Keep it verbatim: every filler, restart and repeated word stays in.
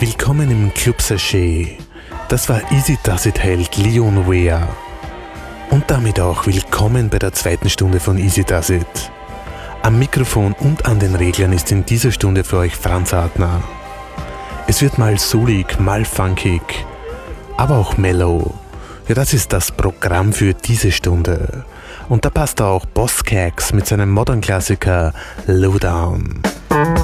Willkommen im Club Sachet. Das war Easy Does It Held Leon Ware. Und damit auch willkommen bei der zweiten Stunde von Easy Does It. Am Mikrofon und an den Reglern ist in dieser Stunde für euch Franz Hartner. Es wird mal soulig, mal funkig, aber auch mellow. Ja, das ist das Programm für diese Stunde. Und da passt auch Boss Cax mit seinem Modern-Klassiker Lowdown.